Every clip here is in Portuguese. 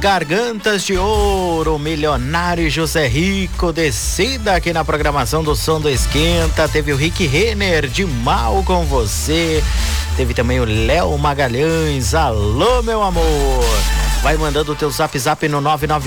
Gargantas de Ouro, Milionário José Rico, descida aqui na programação do Som do Esquenta. Teve o Rick Renner, De Mal com Você. Teve também o Léo Magalhães, Alô Meu Amor. Vai mandando o teu zap no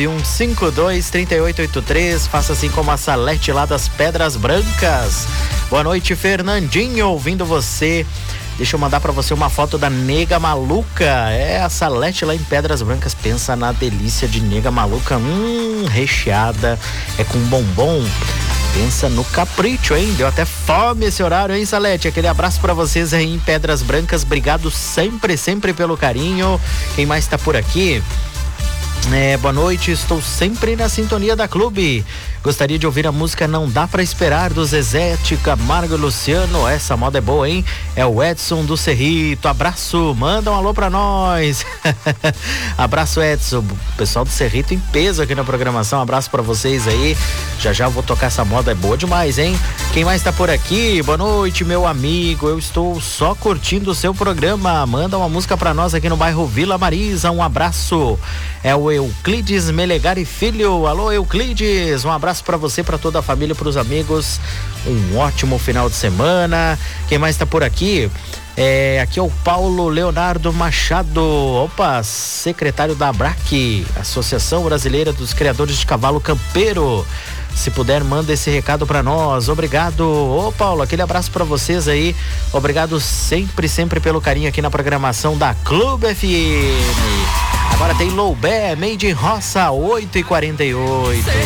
991523883. Faça assim como a Salete lá das Pedras Brancas. Boa noite, Fernandinho, ouvindo você. Deixa eu mandar pra você uma foto da nega maluca. É a Salete lá em Pedras Brancas. Pensa na delícia de nega maluca. Recheada. É com bombom. Pensa no capricho, hein? Deu até fome esse horário, hein, Salete? Aquele abraço pra vocês aí em Pedras Brancas. Obrigado sempre pelo carinho. Quem mais tá por aqui? Boa noite, estou sempre na sintonia da Clube. Gostaria de ouvir a música Não Dá Pra Esperar, do Zezete, Camargo e Luciano. Essa moda é boa, hein? É o Edson do Cerrito. Abraço, manda um alô pra nós. Abraço, Edson. Pessoal do Cerrito em peso aqui na programação. Abraço pra vocês aí. Já eu vou tocar essa moda, é boa demais, hein? Quem mais tá por aqui? Boa noite, meu amigo. Eu estou só curtindo o seu programa. Manda uma música pra nós aqui no bairro Vila Marisa. Um abraço. É o Euclides Melegari Filho. Alô, Euclides. Um abraço pra você, pra toda a família, pros amigos. Um ótimo final de semana. Quem mais tá por aqui? Aqui é o Paulo Leonardo Machado. Opa, secretário da ABRAC, Associação Brasileira dos Criadores de Cavalo Campeiro. Se puder, manda esse recado pra nós. Obrigado. Ô, Paulo, aquele abraço pra vocês aí. Obrigado sempre pelo carinho aqui na programação da Clube FM. Agora tem Loubé, Made in Roça, 8h48.